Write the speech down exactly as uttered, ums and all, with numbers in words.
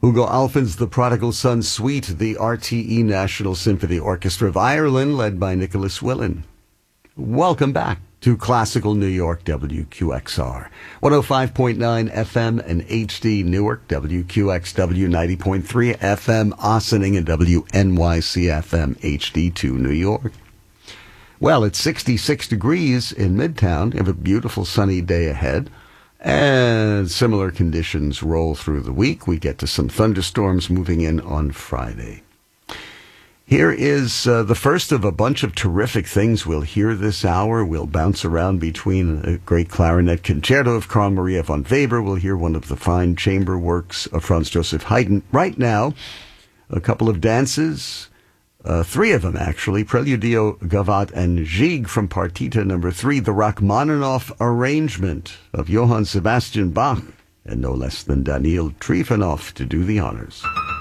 Hugo Alphen's The Prodigal Son Suite, the R T E National Symphony Orchestra of Ireland, led by Nicholas Willan. Welcome back to Classical New York, W Q X R. one oh five point nine F M and H D Newark, W Q X W ninety point three F M Ossining, and W N Y C F M H D two New York. Well, it's sixty-six degrees in Midtown. We have a beautiful sunny day ahead. And similar conditions roll through the week. We get to some thunderstorms moving in on Friday. Here is uh, the first of a bunch of terrific things we'll hear this hour. We'll bounce around between a great clarinet concerto of Carl Maria von Weber. We'll hear one of the fine chamber works of Franz Joseph Haydn. Right now, a couple of dances. Uh, three of them, actually. Preludio, Gavotte, and Gigue from Partita number three, the Rachmaninoff arrangement of Johann Sebastian Bach, and no less than Daniil Trifonov to do the honors.